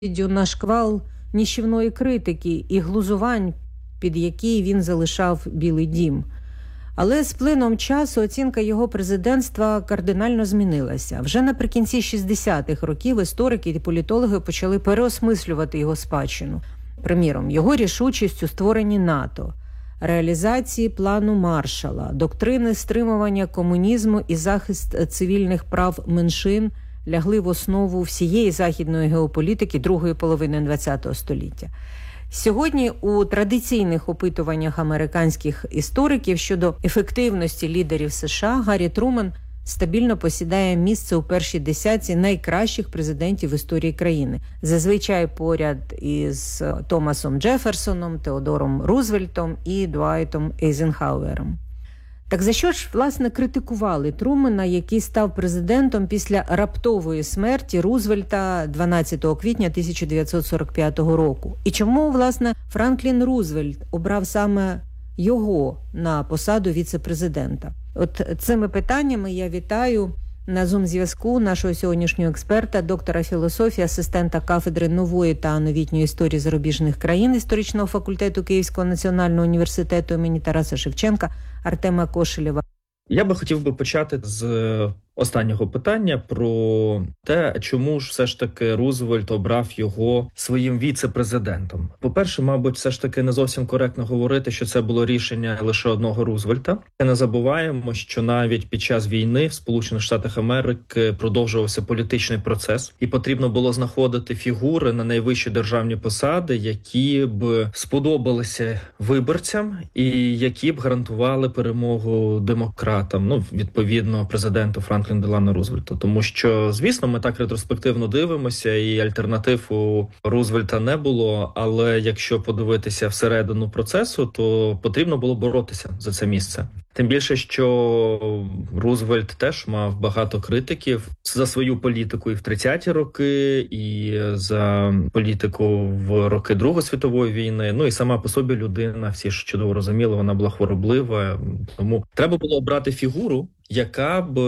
на шквал нищівної критики і глузувань, під які він залишав Білий дім. Але з плином часу оцінка його президентства кардинально змінилася. Вже наприкінці 60-х років історики і політологи почали переосмислювати його спадщину. Приміром, його рішучість у створенні НАТО, реалізації плану Маршалла, доктрини стримування комунізму і захист цивільних прав меншин лягли в основу всієї західної геополітики другої половини ХХ століття. Сьогодні у традиційних опитуваннях американських істориків щодо ефективності лідерів США Гаррі Труман стабільно посідає місце у першій десятці найкращих президентів в історії країни. Зазвичай поряд із Томасом Джефферсоном, Теодором Рузвельтом і Дуайтом Ейзенхауером. Так за що ж, власне, критикували Трумана, який став президентом після раптової смерті Рузвельта 12 квітня 1945 року? І чому, власне, Франклін Рузвельт обрав саме його на посаду віце-президента? От цими питаннями я вітаю на Zoom-зв'язку нашого сьогоднішнього експерта, доктора філософії, асистента кафедри нової та новітньої історії зарубіжних країн історичного факультету Київського національного університету імені Тараса Шевченка Артема Кошелєва. Я би хотів почати з останнього питання про те, чому ж все ж таки Рузвельт обрав його своїм віце-президентом. По-перше, мабуть, все ж таки не зовсім коректно говорити, що це було рішення лише одного Рузвельта. Не забуваємо, що навіть під час війни в Сполучених Штатах Америки продовжувався політичний процес, і потрібно було знаходити фігури на найвищі державні посади, які б сподобалися виборцям і які б гарантували перемогу демократам, відповідно, президенту Франкліну Делано Рузвельту. Тому що, звісно, ми так ретроспективно дивимося, і альтернатив у Рузвельта не було, але якщо подивитися всередину процесу, то потрібно було боротися за це місце. Тим більше, що Рузвельт теж мав багато критиків за свою політику і в 30-ті роки, і за політику в роки Другої світової війни. І сама по собі людина, всі ж чудово розуміли, вона була хвороблива. Тому треба було обрати фігуру, яка б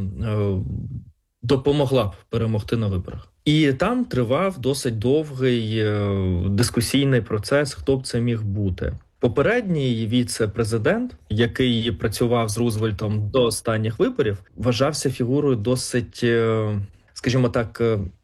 допомогла б перемогти на виборах. І там тривав досить довгий дискусійний процес, хто б це міг бути. Попередній віце-президент, який працював з Рузвельтом до останніх виборів, вважався фігурою досить, скажімо так,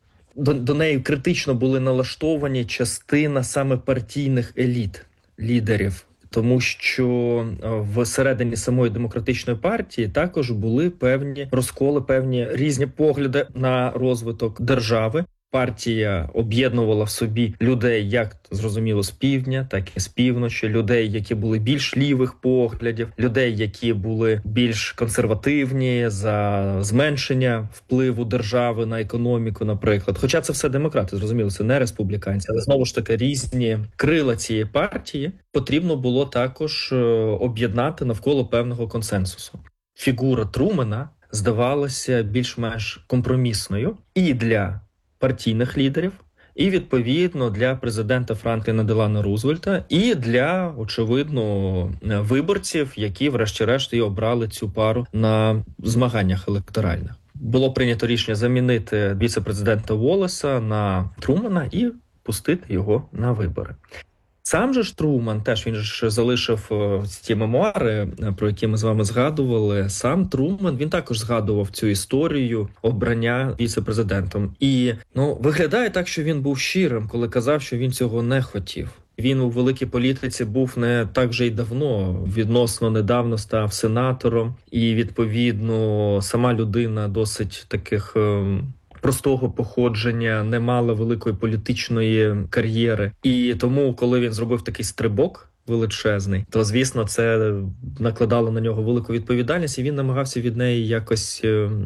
до неї критично були налаштовані частина саме партійних еліт, лідерів. Тому що всередині самої демократичної партії також були певні розколи, певні різні погляди на розвиток держави. Партія об'єднувала в собі людей, як зрозуміло, з півдня, так і з півночі, людей, які були більш лівих поглядів, людей, які були більш консервативні, за зменшення впливу держави на економіку, наприклад. Хоча це все демократи, зрозуміло, це не республіканці, але знову ж таки різні крила цієї партії потрібно було також об'єднати навколо певного консенсусу. Фігура Трумана здавалася більш-менш компромісною і для партійних лідерів, і, відповідно, для президента Франкліна Делано Рузвельта, і для, очевидно, виборців, які, врешті-решт, і обрали цю пару на змаганнях електоральних. Було прийнято рішення замінити віце-президента Уоллеса на Трумана і пустити його на вибори. Сам же ж Труман, теж він ж залишив ті мемуари, про які ми з вами згадували. Сам Труман, він також згадував цю історію обрання віце-президентом. І, виглядає так, що він був щирим, коли казав, що він цього не хотів. Він у великій політиці був не так вже й давно, відносно недавно став сенатором. І, відповідно, сама людина досить таких простого походження, не мала великої політичної кар'єри. І тому, коли він зробив такий стрибок величезний, то, звісно, це накладало на нього велику відповідальність, і він намагався від неї якось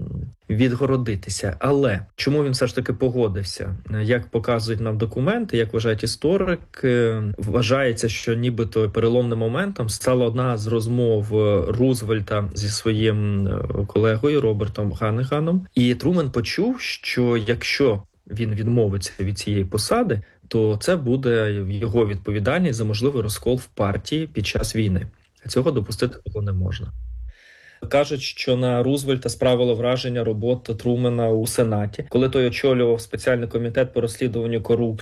відгородитися. Але чому він все ж таки погодився? Як показують нам документи, як вважають історики, вважається, що нібито переломним моментом стала одна з розмов Рузвельта зі своїм колегою Робертом Ганнеганом. І Труман почув, що якщо він відмовиться від цієї посади, то це буде його відповідальність за можливий розкол в партії під час війни. Цього допустити було не можна. Кажуть, що на Рузвельта справило враження робота Трумена у Сенаті, коли той очолював спеціальний комітет по розслідуванню корупції.